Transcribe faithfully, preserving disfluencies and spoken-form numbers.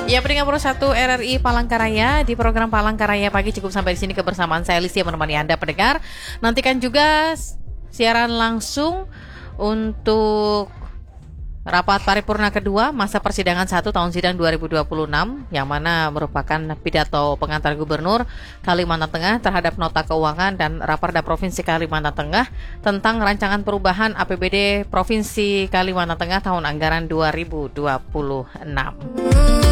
Ya, pendengar Pro satu R R I Palangkaraya, di program Palangkaraya Pagi cukup sampai di sini kebersamaan saya Lisia menemani Anda pendengar. Nantikan juga siaran langsung untuk rapat paripurna kedua masa persidangan satu tahun sidang dua ribu dua puluh enam yang mana merupakan pidato pengantar Gubernur Kalimantan Tengah terhadap nota keuangan dan Raperda Provinsi Kalimantan Tengah tentang rancangan perubahan A P B D Provinsi Kalimantan Tengah tahun anggaran dua ribu dua puluh enam.